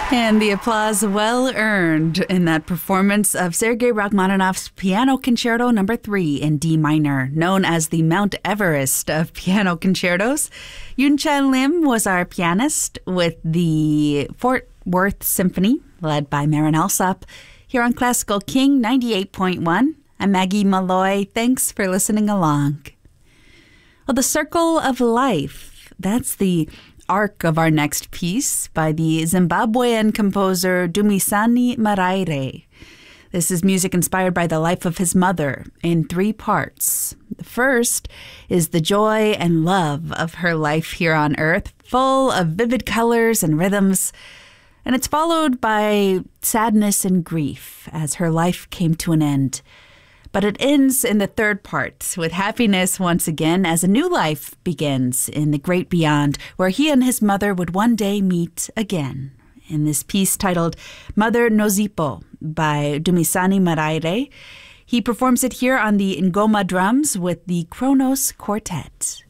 And the applause well earned in that performance of Sergei Rachmaninoff's Piano Concerto No. 3 in D minor, known as the Mount Everest of piano concertos. Yoon Chan Lim was our pianist with the Fort Worth Symphony, led by Marin Alsop, here on Classical King 98.1. I'm Maggie Malloy. Thanks for listening along. Well, The Circle of Life, that's the arc of our next piece by the Zimbabwean composer Dumisani Maraire. This is music inspired by the life of his mother in 3 parts. The first is the joy and love of her life here on Earth, full of vivid colors and rhythms. And it's followed by sadness and grief as her life came to an end. But it ends in the 3rd part with happiness once again as a new life begins in the great beyond, where he and his mother would one day meet again. In this piece titled Mother Nozipo by Dumisani Maraire, he performs it here on the Ngoma drums with the Kronos Quartet.